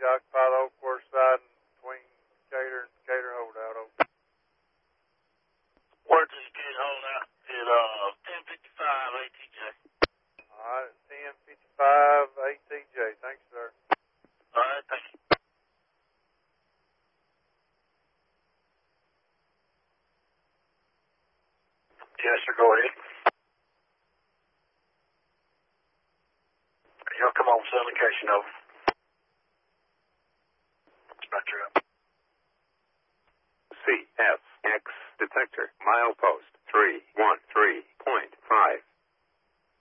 occupy the Oak Course siding between Decatur and Decatur holdout. Over. Where did you get holdout? At 1055 ATJ. All right, 1055 ATJ. Thanks, sir. All right, thank you. Yes, sir, go ahead. Y'all come on, send location over. Spectre up. CFX detector, milepost 313.5.